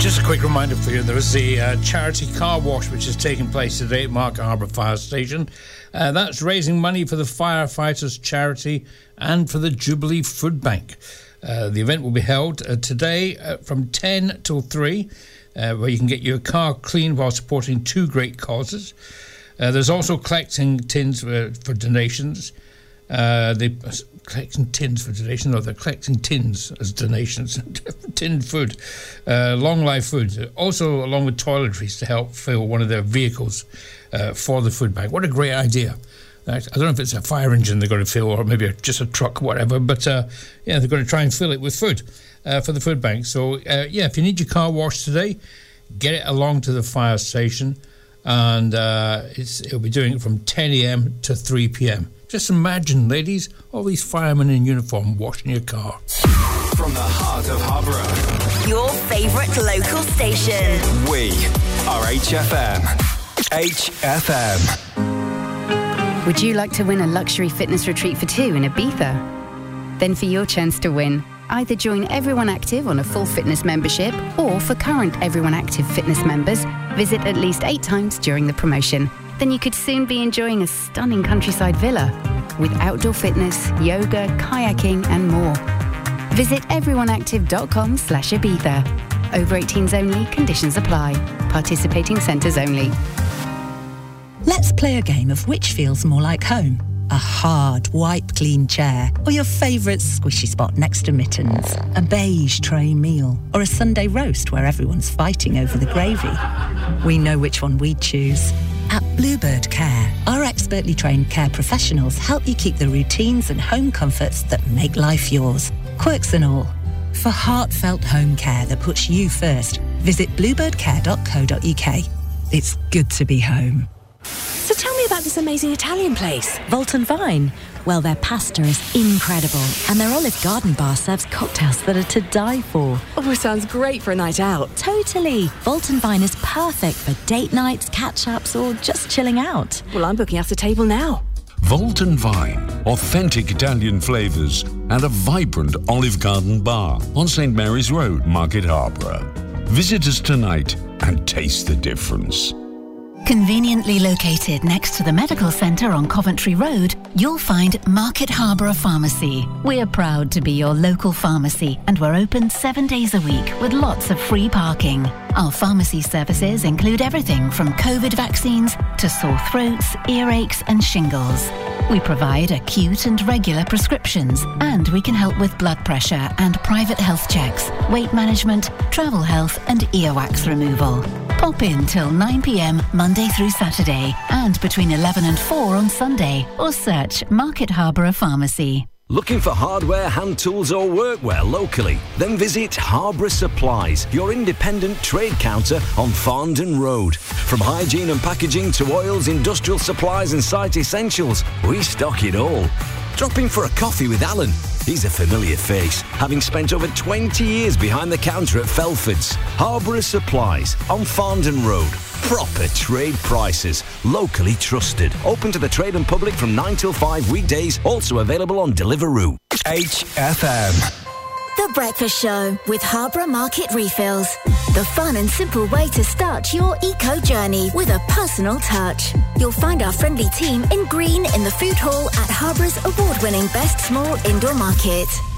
Just a quick reminder for you, there is the charity car wash which is taking place today at Market Harbour Fire Station. That's raising money for the firefighters charity and for the Jubilee Food Bank. The event will be held today from 10 till 3, where you can get your car clean while supporting two great causes. There's also collecting tins for donations. They're collecting tins for donations, or they're collecting tins as donations. Tinned food, long life food. Also, along with toiletries to help fill one of their vehicles for the food bank. What a great idea. I don't know if it's a fire engine they're going to fill, or maybe just a truck, whatever. But, they're going to try and fill it with food for the food bank. So, if you need your car washed today, get it along to the fire station. And it'll be doing it from 10 a.m. to 3 p.m. Just imagine, ladies, all these firemen in uniform washing your car. From the heart of Harborough, your favourite local station. We are HFM. HFM. Would you like to win a luxury fitness retreat for two in Ibiza? Then for your chance to win, either join Everyone Active on a full fitness membership, or for current Everyone Active fitness members, visit at least 8 times during the promotion. Then you could soon be enjoying a stunning countryside villa with outdoor fitness, yoga, kayaking and more. Visit everyoneactive.com/Ibiza. Over 18s only, conditions apply. Participating centres only. Let's play a game of which feels more like home. A hard, wipe-clean chair, or your favourite squishy spot next to mittens, a beige tray meal, or a Sunday roast where everyone's fighting over the gravy. We know which one we'd choose. At Bluebird Care, our expertly trained care professionals help you keep the routines and home comforts that make life yours, quirks and all. For heartfelt home care that puts you first, visit bluebirdcare.co.uk. It's good to be home. So tell me about this amazing Italian place. Vault and Vine. Well, their pasta is incredible, and their Olive Garden bar serves cocktails that are to die for. Oh, it sounds great for a night out. Totally. Vault and Vine is perfect for date nights, catch-ups, or just chilling out. Well, I'm booking us a table now. Vault and Vine. Authentic Italian flavours and a vibrant Olive Garden bar on St Mary's Road, Market Harbour. Visit us tonight and taste the difference. Conveniently located next to the medical centre on Coventry Road, you'll find Market Harbour Pharmacy. We're proud to be your local pharmacy, and we're open 7 days a week with lots of free parking. Our pharmacy services include everything from COVID vaccines to sore throats, earaches and shingles. We provide acute and regular prescriptions, and we can help with blood pressure and private health checks, weight management, travel health and earwax removal. Pop in till 9 p.m. Monday through Saturday and between 11 and 4 on Sunday, or search Market Harbour Pharmacy. Looking for hardware, hand tools or workwear locally? Then visit Harborough Supplies, your independent trade counter on Farndon Road. From hygiene and packaging to oils, industrial supplies and site essentials, we stock it all. Drop in for a coffee with Alan. He's a familiar face, having spent over 20 years behind the counter at Felford's. Harborough Supplies on Farndon Road. Proper trade prices, locally trusted. Open to the trade and public from 9 till 5 weekdays, also available on Deliveroo. HFM. The Breakfast Show with Harborough Market Refills. The fun and simple way to start your eco journey with a personal touch. You'll find our friendly team in green in the food hall at Harborough's award-winning Best Small Indoor Market.